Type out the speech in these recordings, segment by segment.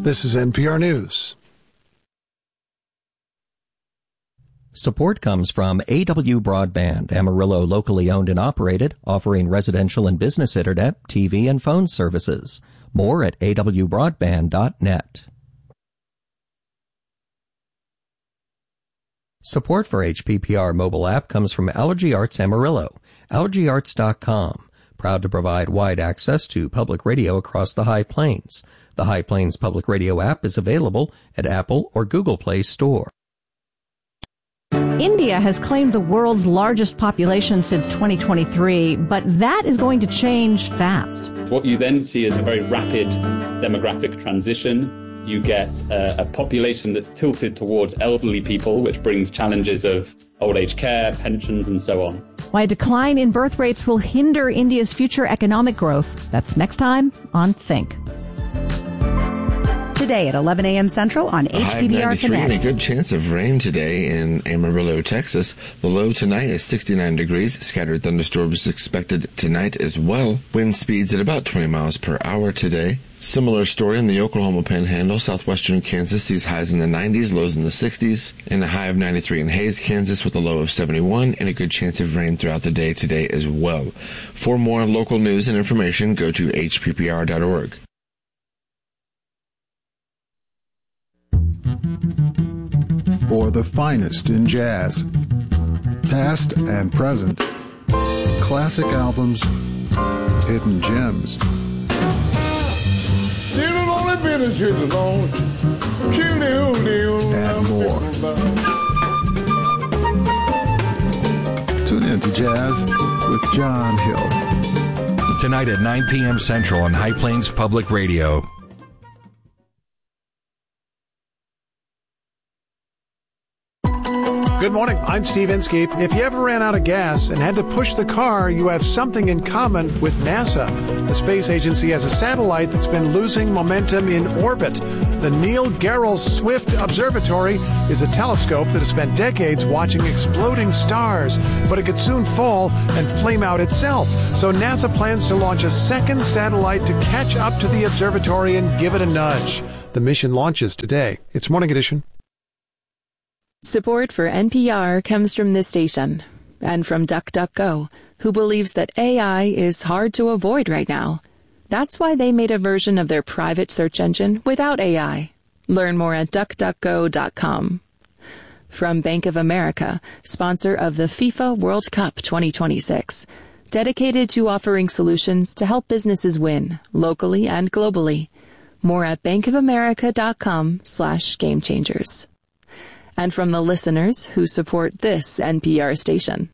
This is NPR News. Support comes from AW Broadband, Amarillo locally owned and operated, offering residential and business internet, TV, and phone services. More at awbroadband.net. Support for HPPR mobile app comes from Allergy Arts Amarillo, allergyarts.com, proud to provide wide access to public radio across the High Plains. The High Plains Public Radio app is available at Apple or Google Play Store. India has claimed the world's largest population since 2023, but that is going to change fast. What you then see is a very rapid demographic transition. You get a population that's tilted towards elderly people, which brings challenges of old age care, pensions, and so on. Why a decline in birth rates will hinder India's future economic growth. That's next time on Think. Today at 11 a.m. Central on HPBR Connect. And a good chance of rain today in Amarillo, Texas. The low tonight is 69 degrees. Scattered thunderstorms expected tonight as well. Wind speeds at about 20 miles per hour today. Similar story in the Oklahoma Panhandle. Southwestern Kansas sees highs in the 90s, lows in the 60s, and a high of 93 in Hays, Kansas, with a low of 71, and a good chance of rain throughout the day today as well. For more local news and information, go to hppr.org. For the finest in jazz, past and present, classic albums, hidden gems, and more. Tune in to Jazz with John Hill. Tonight at 9 p.m. Central on High Plains Public Radio. Good morning, I'm Steve Inskeep. If you ever ran out of gas and had to push the car, you have something in common with NASA. The space agency has a satellite that's been losing momentum in orbit. The Neil Gehrels Swift Observatory is a telescope that has spent decades watching exploding stars, but it could soon fall and flame out itself. So NASA plans to launch a second satellite to catch up to the observatory and give it a nudge. The mission launches today. It's Morning Edition. Support for NPR comes from this station and from DuckDuckGo, who believes that AI is hard to avoid right now. That's why they made a version of their private search engine without AI. Learn more at DuckDuckGo.com. From Bank of America, sponsor of the FIFA World Cup 2026, dedicated to offering solutions to help businesses win, locally and globally. More at bankofamerica.com/gamechangers. And from the listeners who support this NPR station.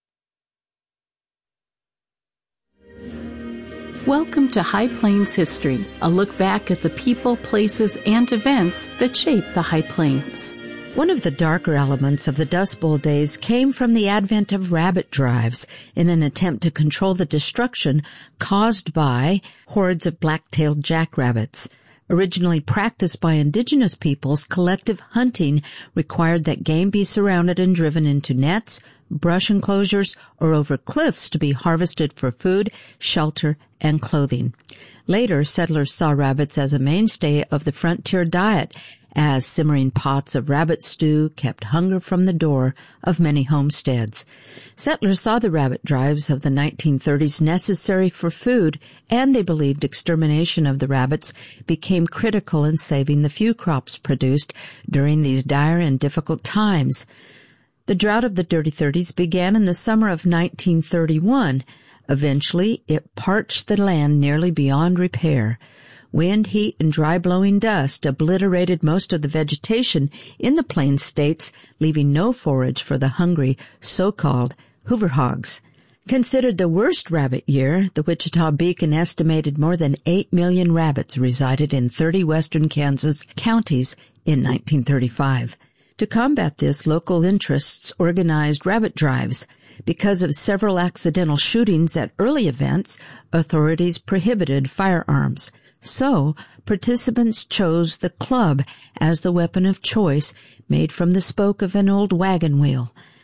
Welcome to High Plains History, a look back at the people, places, and events that shaped the High Plains. One of the darker elements of the Dust Bowl days came from the advent of rabbit drives in an attempt to control the destruction caused by hordes of black-tailed jackrabbits. Originally practiced by indigenous peoples, collective hunting required that game be surrounded and driven into nets, brush enclosures, or over cliffs to be harvested for food, shelter, and clothing. Later, settlers saw rabbits as a mainstay of the frontier diet, as simmering pots of rabbit stew kept hunger from the door of many homesteads. Settlers saw the rabbit drives of the 1930s necessary for food, and they believed extermination of the rabbits became critical in saving the few crops produced during these dire and difficult times. The drought of the Dirty 30s began in the summer of 1931. Eventually, it parched the land nearly beyond repair. Wind, heat, and dry-blowing dust obliterated most of the vegetation in the Plains states, leaving no forage for the hungry, so-called Hoover hogs. Considered the worst rabbit year, the Wichita Beacon estimated more than 8 million rabbits resided in 30 western Kansas counties in 1935. To combat this, local interests organized rabbit drives. Because of several accidental shootings at early events, authorities prohibited firearms. So, participants chose the club as the weapon of choice, made from the spoke of an old wagon wheel.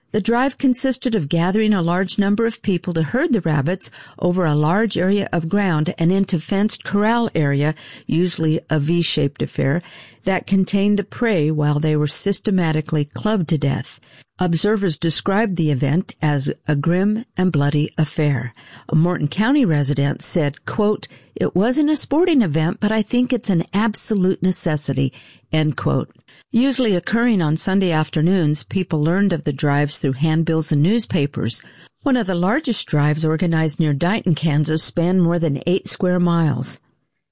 The drive consisted of gathering a large number of people to herd the rabbits over a large area of ground and into fenced corral area, usually a V-shaped affair, that contained the prey while they were systematically clubbed to death. Observers described the event as a grim and bloody affair. A Morton County resident said, quote, "It wasn't a sporting event, but I think it's an absolute necessity," end quote. Usually occurring on Sunday afternoons, people learned of the drives through handbills and newspapers. One of the largest drives organized near Dighton, Kansas, spanned more than 8 square miles.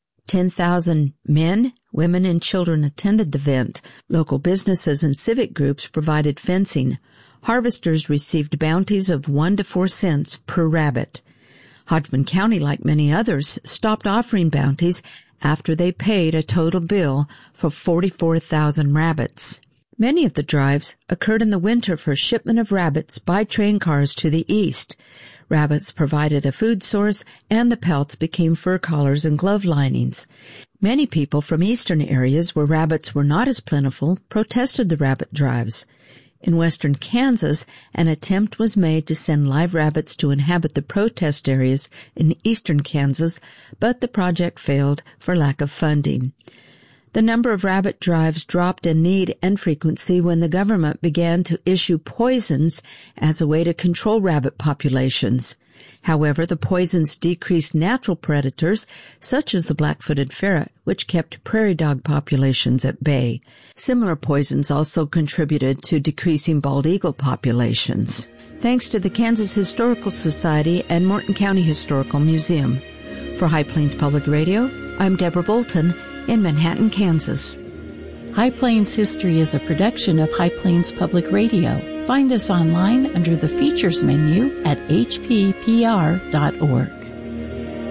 10,000 men, women, and children attended the event. Local businesses and civic groups provided fencing. Harvesters received bounties of 1 to 4 cents per rabbit. Hodgman County, like many others, stopped offering bounties after they paid a total bill for 44,000 rabbits. Many of the drives occurred in the winter for shipment of rabbits by train cars to the east. Rabbits provided a food source, and the pelts became fur collars and glove linings. Many people from eastern areas where rabbits were not as plentiful protested the rabbit drives. In western Kansas, an attempt was made to send live rabbits to inhabit the protest areas in eastern Kansas, but the project failed for lack of funding. The number of rabbit drives dropped in need and frequency when the government began to issue poisons as a way to control rabbit populations. However, the poisons decreased natural predators, such as the black-footed ferret, which kept prairie dog populations at bay. Similar poisons also contributed to decreasing bald eagle populations. Thanks to the Kansas Historical Society and Morton County Historical Museum. For High Plains Public Radio, I'm Deborah Bolton in Manhattan, Kansas. High Plains History is a production of High Plains Public Radio. Find us online under the Features menu at hppr.org.